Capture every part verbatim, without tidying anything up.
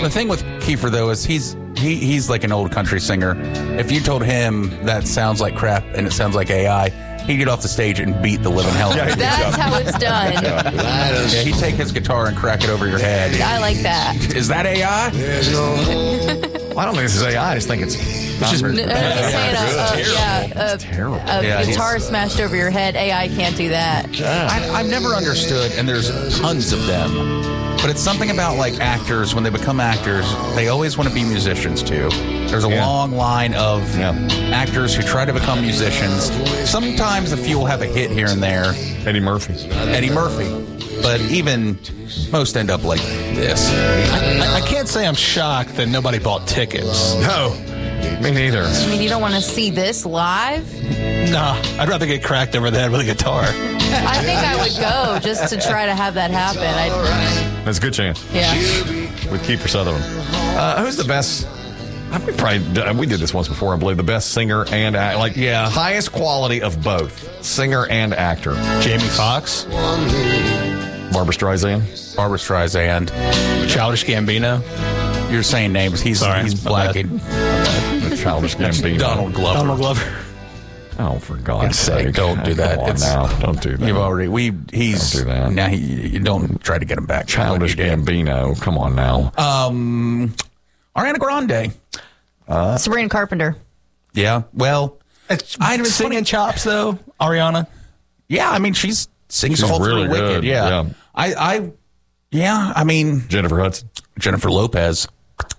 The thing with Kiefer, though, is he's he he's like an old country singer. If you told him that sounds like crap and it sounds like A I, he'd get off the stage and beat the living hell out of you. That's how it's done. Yeah, he'd take his guitar and crack it over your head. I like that. Is that A I? Well, I don't think this is A I. I just think it's It's just, No, he's saying a, a, yeah, a, terrible. a Yeah, guitar smashed over your head. A I can't do that. I, I've never understood, and there's tons of them, but it's something about like actors, when they become actors, they always want to be musicians too. There's a Yeah. long line of Yeah. actors who try to become musicians. Sometimes a few will have a hit here and there. Eddie Murphy. Eddie Murphy. But even most end up like this. I, I can't say I'm shocked that nobody bought tickets. No, me neither. I mean, you don't want to see this live? Nah, I'd rather get cracked over the head with a guitar. I think I would go just to try to have that happen. I'd, There's a good chance. yeah. With Kiefer Sutherland. Uh, who's the best? I we probably we did this once before. I believe the best singer and act, like Yeah. highest quality of both singer and actor. Jamie Foxx, Barbra Streisand. Barbra Streisand. Childish Gambino, You're saying names. He's Sorry, he's my black. bad. and- Childish Gambino. Donald Glover. Donald Glover. Oh, for God's sake, sake! don't do that. Come on It's- now, don't do that. You've already we he's Don't do that. now he, you don't try to get him back. Childish Like you did. Gambino. Come on now. Um, Ariana Grande. Sabrina Carpenter. Yeah. Well, It's I- it's singing funny. chops though, Ariana. yeah. I mean, she's sings She's all really through Wicked. good, Yeah. yeah. I, I, yeah. I mean, Jennifer Hudson. Jennifer Lopez.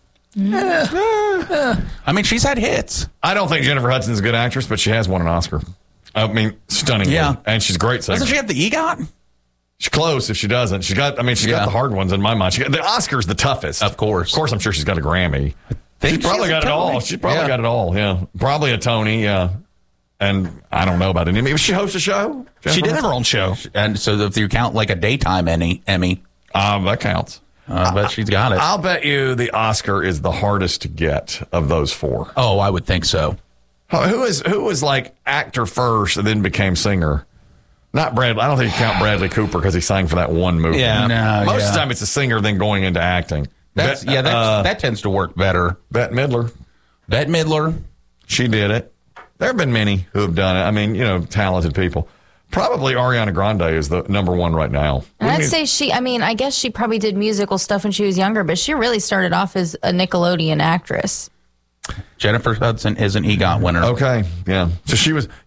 I mean, she's had hits. I don't think Jennifer Hudson's a good actress, but she has won an Oscar. I mean, stunningly. Yeah. And she's a great singer. Doesn't she have the EGOT? She's close if she doesn't. She got, I mean, she's Yeah. got the hard ones in my mind. She got, the Oscar's the toughest. Of course. Of course, I'm sure she's got a Grammy. Think She's she probably has got a it all. Tony. She's probably Yeah. got it all, yeah. Probably a Tony, yeah. And I don't know about it. Maybe she hosts a show? She Jennifer did have Hudson? her own show. And so if you count like a daytime Emmy, Emmy, Um, that counts. uh, but she's got it. I'll bet you the Oscar is the hardest to get of those four. Oh, I would think so. Who is who was like actor first and then became singer? Not Bradley. I don't think you count Bradley Cooper because he sang for that one movie. Yeah. No, Most yeah. of the time it's a singer then going into acting. That's, Bet- yeah, that's, uh, that tends to work better. Bette Midler. Bette Midler. She did it. There have been many who have done it. I mean, you know, talented people. Probably Ariana Grande is the number one right now. And We I'd need- say she, I mean, I guess she probably did musical stuff when she was younger, but she really started off as a Nickelodeon actress. Jennifer Hudson is an EGOT winner. Okay, yeah. So she was.